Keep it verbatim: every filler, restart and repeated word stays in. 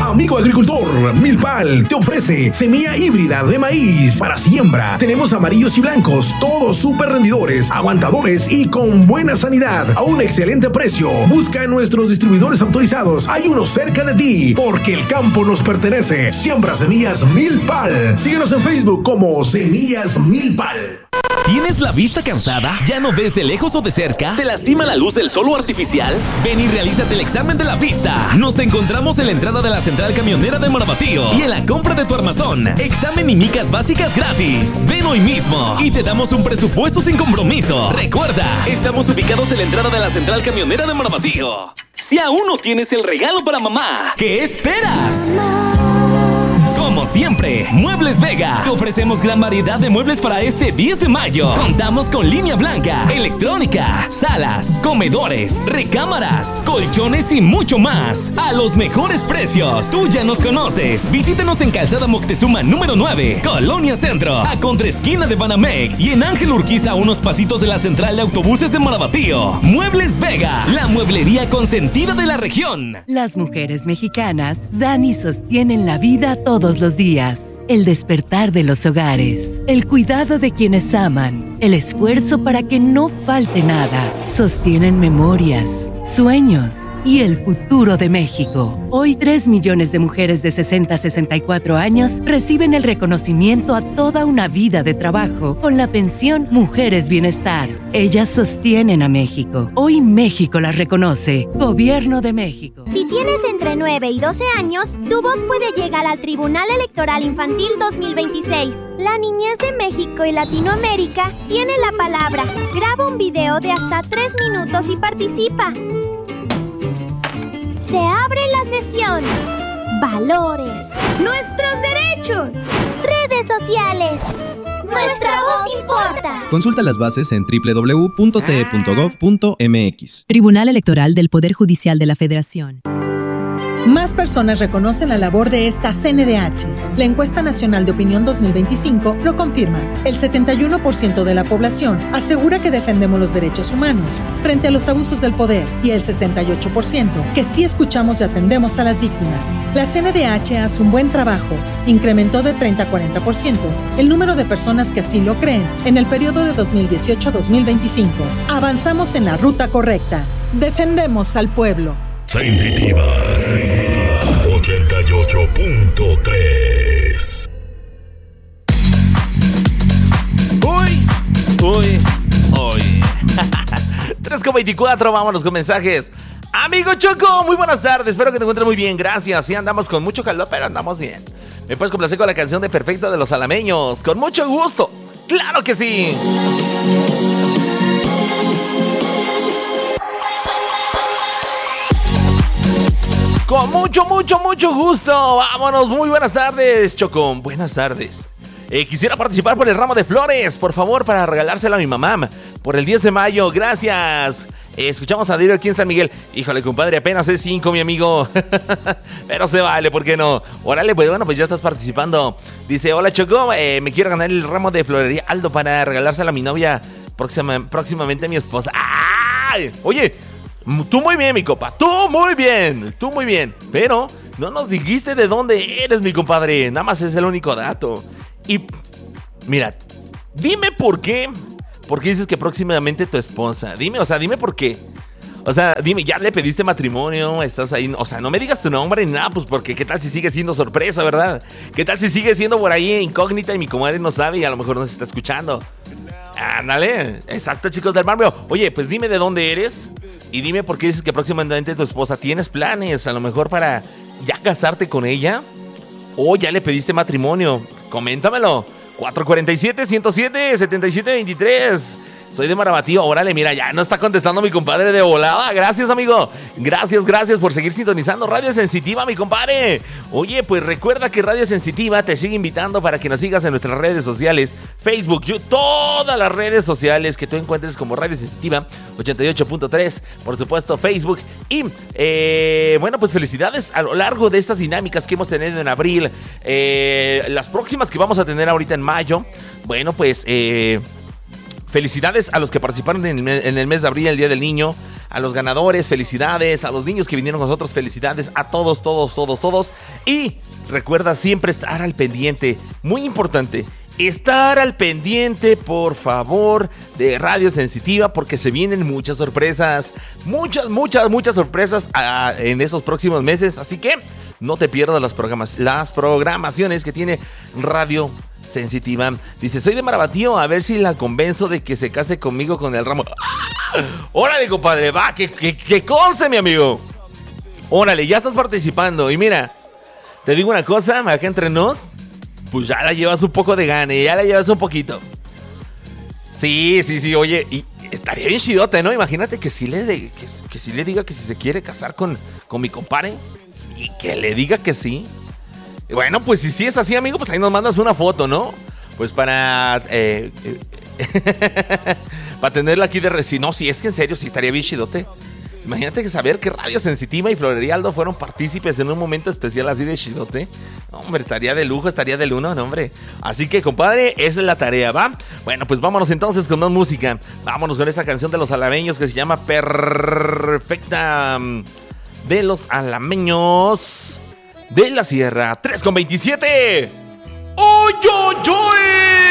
Amigo agricultor, Milpal te ofrece semilla híbrida de maíz para siembra. Tenemos amarillos y blancos, todos súper rendidores, aguantadores y con buena sanidad a un excelente precio. Busca en nuestros distribuidores autorizados. Hay uno cerca de ti, porque el campo nos pertenece. Siembra semillas Milpal. Síguenos en Facebook como Semillas Milpal. ¿Tienes la vista cansada? ¿Ya no ves de lejos o de cerca? ¿Te lastima la luz del sol o artificial? Ven y realízate el examen de la vista. Nos encontramos en la entrada de la central camionera de Morabatío y en la compra de tu armazón. Examen y micas básicas gratis. Ven hoy mismo y te damos un presupuesto sin compromiso. Recuerda, estamos ubicados en la entrada de la central camionera de Morabatío. Si aún no tienes el regalo para mamá, ¿qué esperas? Como siempre, Muebles Vega. Te ofrecemos gran variedad de muebles para este diez de mayo. Contamos con línea blanca, electrónica, salas, comedores, recámaras, colchones y mucho más. A los mejores precios. Tú ya nos conoces. Visítanos en Calzada Moctezuma número nueve, Colonia Centro, a contraesquina de Banamex, y en Ángel Urquiza, a unos pasitos de la central de autobuses de Morabatío. Muebles Vega, la mueblería consentida de la región. Las mujeres mexicanas dan y sostienen la vida todos los días. El despertar de los hogares, el cuidado de quienes aman, el esfuerzo para que no falte nada, sostienen memorias, sueños y el futuro de México. Hoy, tres millones de mujeres de sesenta a sesenta y cuatro años reciben el reconocimiento a toda una vida de trabajo con la pensión Mujeres Bienestar. Ellas sostienen a México. Hoy México las reconoce. Gobierno de México. Si tienes entre nueve y doce años, tu voz puede llegar al Tribunal Electoral Infantil dos mil veintiséis. La niñez de México y Latinoamérica tiene la palabra. Graba un video de hasta tres minutos y participa. Se abre la sesión. Valores. Nuestros derechos. Redes sociales. Nuestra voz importa. Consulta las bases en doble u doble u doble u punto t e punto gov punto m x. Tribunal Electoral del Poder Judicial de la Federación. Más personas reconocen la labor de esta C N D H. La Encuesta Nacional de Opinión dos mil veinticinco lo confirma. El setenta y uno por ciento de la población asegura que defendemos los derechos humanos frente a los abusos del poder, y el sesenta y ocho por ciento que sí escuchamos y atendemos a las víctimas. La C N D H hace un buen trabajo. Incrementó de treinta a cuarenta por ciento el número de personas que así lo creen en el periodo de dos mil dieciocho a dos mil veinticinco. Avanzamos en la ruta correcta. Defendemos al pueblo. Sensitiva, ochenta y ocho punto tres. Uy, uy, uy. tres con veinticuatro, vámonos con mensajes. Amigo Choco, muy buenas tardes, espero que te encuentres muy bien, gracias. Sí, andamos con mucho calor, pero andamos bien. ¿Me puedes complacer con la canción de Perfecto de los Alameños? Con mucho gusto, claro que sí. Con mucho, mucho, mucho gusto. Vámonos, muy buenas tardes, Choco. Buenas tardes. Eh, quisiera participar por el ramo de flores, por favor, para regalárselo a mi mamá por el diez de mayo. Gracias. Eh, escuchamos a Diego aquí en San Miguel. Híjole, compadre, apenas es cinco, mi amigo. Pero se vale, ¿por qué no? Órale, pues bueno, pues ya estás participando. Dice, hola, Choco, eh, me quiero ganar el ramo de florería Aldo para regalárselo a mi novia próxima, próximamente a mi esposa. ¡Ay! Oye, tú muy bien, mi copa, tú muy bien, tú muy bien. Pero no nos dijiste de dónde eres, mi compadre. Nada más es el único dato. Y mira, dime por qué. ¿Por qué dices que próximamente tu esposa? Dime, o sea, dime por qué. O sea, dime, ¿ya le pediste matrimonio? ¿Estás ahí? O sea, no me digas tu nombre ni nada, pues porque qué tal si sigue siendo sorpresa, ¿verdad? ¿Qué tal si sigue siendo por ahí incógnita y mi comadre no sabe y a lo mejor no se está escuchando? Ándale, exacto, chicos del barrio. Oye, pues dime de dónde eres y dime por qué dices que próximamente tu esposa. ¿Tienes planes a lo mejor para ya casarte con ella? ¿O ya le pediste matrimonio? Coméntamelo. cuatro cuatro siete, uno cero siete, siete siete dos tres. Soy de Morabatío. Órale, mira, ya no está contestando mi compadre de volada. Gracias, amigo. Gracias, gracias por seguir sintonizando Radio Sensitiva, mi compadre. Oye, pues recuerda que Radio Sensitiva te sigue invitando para que nos sigas en nuestras redes sociales. Facebook, YouTube, todas las redes sociales que tú encuentres como Radio Sensitiva ochenta y ocho punto tres. Por supuesto, Facebook. Y, eh, bueno, pues felicidades a lo largo de estas dinámicas que hemos tenido en abril. Eh, las próximas que vamos a tener ahorita en mayo. Bueno, pues, eh... felicidades a los que participaron en el, en el mes de abril, el Día del Niño, a los ganadores, felicidades, a los niños que vinieron con nosotros, felicidades, a todos, todos, todos, todos. Y recuerda siempre estar al pendiente, muy importante, estar al pendiente, por favor, de Radio Sensitiva, porque se vienen muchas sorpresas, muchas, muchas, muchas sorpresas uh, en estos próximos meses, así que no te pierdas las, programas, las programaciones que tiene Radio Sensitiva. Dice, soy de Marabatío, a ver si la convenzo de que se case conmigo con el ramo. ¡Ah! Órale, compadre, va, que, que, que conce, mi amigo. Órale, ya estás participando. Y mira, te digo una cosa, acá entre nos, pues ya la llevas un poco de gane, ya la llevas un poquito. Sí, sí, sí, oye, y estaría bien chidote, ¿no? Imagínate que sí le, de, que, que sí le diga que si se quiere casar con, con mi compadre y que le diga que sí. Y bueno, pues si sí es así, amigo, pues ahí nos mandas una foto, ¿no? Pues para... Eh, eh, para tenerla aquí de... Si no, si es que en serio, sí estaría bien chidote. Imagínate que saber que Radio Sensitiva y Florería Aldo fueron partícipes en un momento especial así de chidote. Hombre, estaría de lujo, estaría del uno, no, hombre. Así que, compadre, esa es la tarea, ¿va? Bueno, pues vámonos entonces con más música. Vámonos con esa canción de los alameños que se llama Perfecta. De los alameños de la Sierra. tres con veintisiete. ¡Oy, oy, oy!